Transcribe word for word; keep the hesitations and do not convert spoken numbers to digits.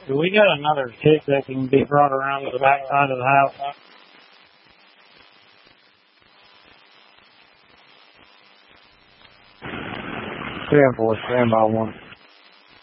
Do we got another tick that can be brought around to the back side of the house? Stand for stand by one.